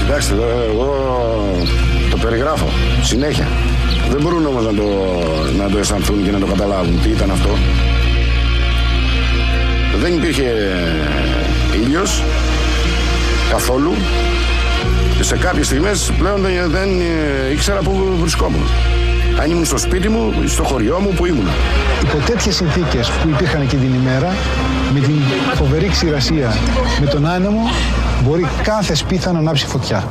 κοιτάξτε, εγώ το περιγράφω συνέχεια. Δεν μπορούν όμως να το αισθανθούν και να το καταλάβουν τι ήταν αυτό. Δεν υπήρχε ήλιος καθόλου. Σε κάποιες στιγμές πλέον δεν ήξερα πού βρισκόμουν. Αν ήμουν στο σπίτι μου, στο χωριό μου, που ήμουν. Υπό τέτοιες συνθήκες που υπήρχαν εκείνη την ημέρα, με την φοβερή ξηρασία, με τον άνεμο, μπορεί κάθε σπίθα να ανάψει φωτιά.